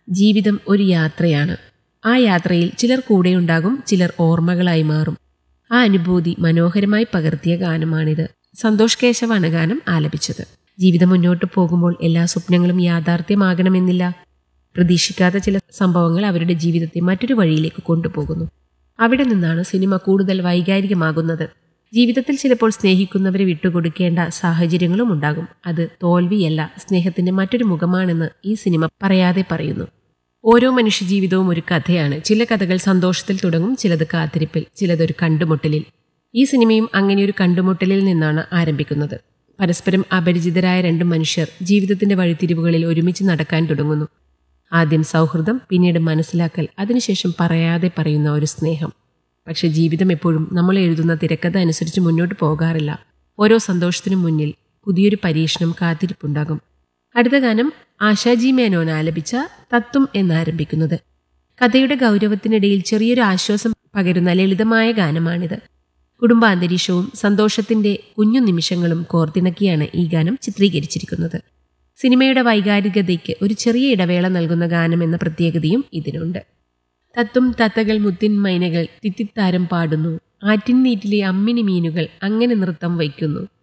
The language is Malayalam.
ജീവിതം ഒരു യാത്രയാണ്. ആ യാത്രയിൽ ചിലർ കൂടെയുണ്ടാകും, ചിലർ ഓർമ്മകളായി മാറും. ആ അനുഭൂതി മനോഹരമായി പകർത്തിയ ഗാനമാണിത്. സന്തോഷ് കേശവാണ് ഗാനം ആലപിച്ചത്. ജീവിതം മുന്നോട്ട് പോകുമ്പോൾ എല്ലാ സ്വപ്നങ്ങളും യാഥാർത്ഥ്യമാകണമെന്നില്ല. പ്രതീക്ഷിക്കാത്ത ചില സംഭവങ്ങൾ അവരുടെ ജീവിതത്തെ മറ്റൊരു വഴിയിലേക്ക് കൊണ്ടുപോകുന്നു. അവിടെ നിന്നാണ് സിനിമ കൂടുതൽ വൈകാരികമാകുന്നത്. ജീവിതത്തിൽ ചിലപ്പോൾ സ്നേഹിക്കുന്നവരെ വിട്ടുകൊടുക്കേണ്ട സാഹചര്യങ്ങളും ഉണ്ടാകും. അത് തോൽവിയല്ല, സ്നേഹത്തിന്റെ മറ്റൊരു മുഖമാണെന്ന് ഈ സിനിമ പറയാതെ പറയുന്നു. ഓരോ മനുഷ്യജീവിതവും ഒരു കഥയാണ്. ചില കഥകൾ സന്തോഷത്തിൽ തുടങ്ങും, ചിലത് കാത്തിരിപ്പിൽ, ചിലതൊരു കണ്ടുമുട്ടലിൽ. ഈ സിനിമയും അങ്ങനെയൊരു കണ്ടുമുട്ടലിൽ നിന്നാണ് ആരംഭിക്കുന്നത്. പരസ്പരം അപരിചിതരായ രണ്ട് മനുഷ്യർ ജീവിതത്തിന്റെ വഴിത്തിരിവുകളിൽ ഒരുമിച്ച് നടക്കാൻ തുടങ്ങുന്നു. ആദ്യം സൗഹൃദം, പിന്നീട് മനസ്സിലാക്കൽ, അതിനുശേഷം പറയാതെ പറയുന്ന ഒരു സ്നേഹം. പക്ഷെ ജീവിതം എപ്പോഴും നമ്മൾ എഴുതുന്ന തിരക്കഥ അനുസരിച്ച് മുന്നോട്ട് പോകാറില്ല. ഓരോ സന്തോഷത്തിനും മുന്നിൽ പുതിയൊരു പരീക്ഷണം കാത്തിരിപ്പുണ്ടാകും. അടുത്ത ഗാനം ആശാജി മേനോൻ ആലപിച്ച തത്വം എന്നാരംഭിക്കുന്നത്. കഥയുടെ ഗൗരവത്തിനിടയിൽ ചെറിയൊരു ആശ്വാസം പകരുന്ന ലളിതമായ ഗാനമാണിത്. കുടുംബാന്തരീക്ഷവും സന്തോഷത്തിന്റെ കുഞ്ഞു നിമിഷങ്ങളും കോർത്തിണക്കിയാണ് ഈ ഗാനം ചിത്രീകരിച്ചിരിക്കുന്നത്. സിനിമയുടെ വൈകാരികതയ്ക്ക് ഒരു ചെറിയ ഇടവേള നൽകുന്ന ഗാനം എന്ന പ്രത്യേകതയും ഇതിനുണ്ട്. തത്തും തത്തകൾ മുത്തിൻ മൈനകൾ തിത്തിത്താരം പാടുന്നു, ആറ്റിൻ നീറ്റിലെ അമ്മിണി മീനുകൾ അങ്ങനെ നൃത്തം വയ്ക്കുന്നു.